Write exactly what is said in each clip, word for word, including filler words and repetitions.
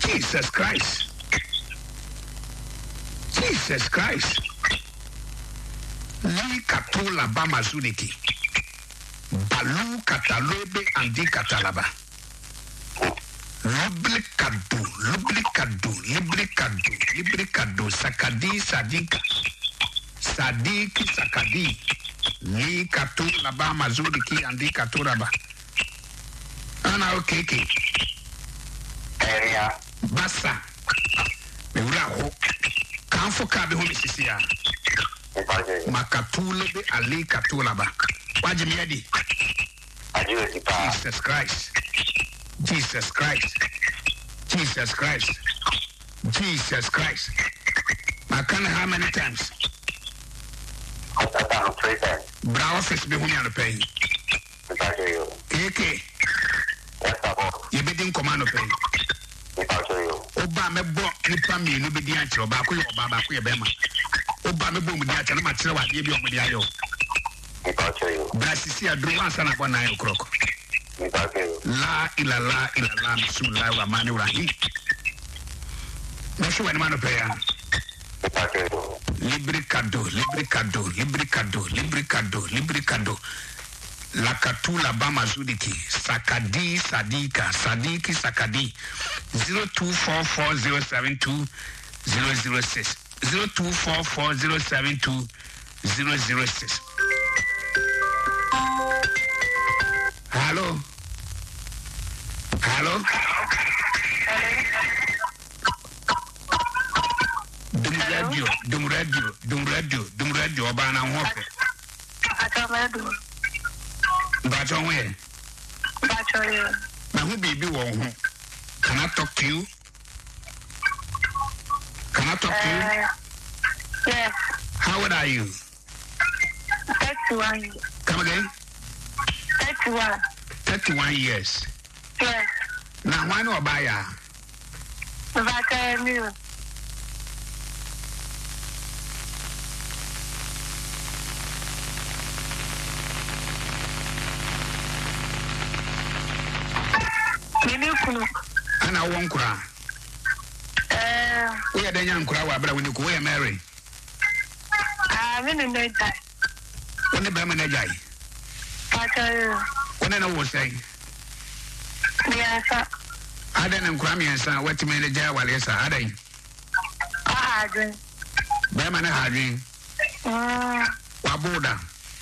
Jesus Christ. Jesus Christ. Li katula bama zuniki. Balu katalobe andi katalaba. Lublikadu, lublikadu, liblikadu, liblikadu, sakadi, sadika. Sadiki, sakadi. Li katula bama zuniki andi katuraba. Ana okeke. Area. Basa. Me wura ho. Kanfo ka be ho misisia. Makatule be ali katula ba. Wajimi adi. Jesus Christ. Jesus Christ. Jesus Christ. Jesus Christ. Makana how many times? Three times. Bra office be ho me an pay. Keke. You be din command pay. Oba me bo nipa mi no be di anche oba ko yo oba ba ko ye bema. Oba me bo mu di anche na ma kire wa de bi o mu di ayo. Brasisi adru ansa na bona ayo kroko. La ila la ila la bismillah rahman rahim. Nasho wani mano pay. Libricado, libricado, libricado, libricado, libricado. La katula bama zudiki sakadi sadika sadiki sakadi zero two four four zero seven two zero zero six zero two four four zero seven two zero zero six. Hello. Hello. Dum radio, dum radio, dum radio, dum radio obana hope. Atamadu. Bacho we. Bacho you. Na who baby wo ho. Can I talk to you? Can I talk uh, to you? Yes. How old are you? thirty-one. Come again? thirty-one. thirty-one years. Yes. Now why no buy ya? Bacho you. Ana wonkura. Eh. We ya danya nkura wa bra woni ko we Mary. Ah, me no dey. Woni ba me na jai. Bacho. Woni na wo say. Yes. Ada na nkura me yansa wati me na jai wale sa ada. Ah, adwin. Ba me na hadwin. Mm. Wa boda.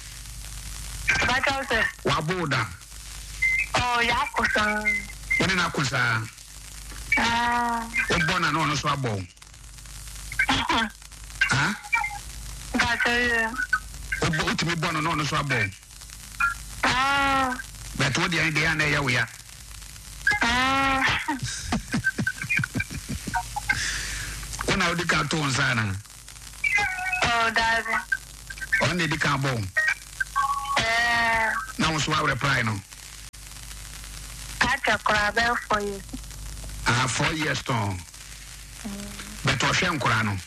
Bacho say. Wa boda. Oh, ya kusan. Woni na kusa. Ah. O bona no no so abo. Ha? Bacho. O bo utimi bona no no so abo. Ah. But what the idea na ya we ya. Ah. Ona odi ka to nsana. Oh, daddy. On the ka bo. Eh. Na so wa reply no. Ata krabel for you. Ah, four years to. But o hwe nkura no.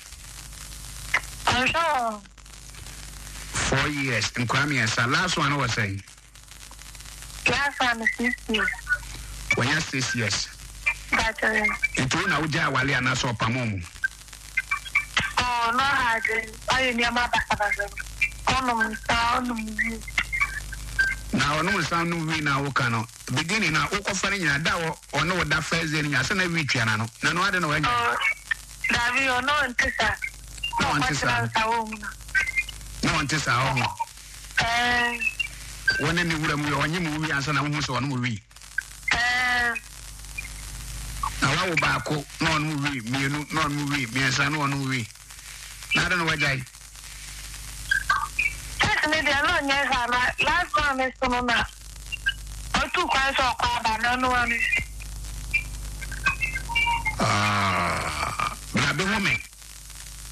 Oh. Four years. Nkura me yansa. Last one was saying. Last one is six years. When you six years. Bacho. Itu na uja wale anaso pamomu. Oh, no hard. I need my back. Oh, no, no. Na ono sound no we na wo kana beginning na wo kofa ni nya da wo ono wo da first day nya se na we twa na no na no ade no wanya oh Davi ono ntisa no ntisa no ntisa ho eh wona ni wura mu yo onye mu wi ansa na wo hu so ono mu wi eh na wa wo ba ko no ono mu wi mienu no ono mu wi miensa no ono mu wi na ade no wajai maybe I don't know. Last one is to know. I took quite a car, but no one. Ah, Rabbi woman.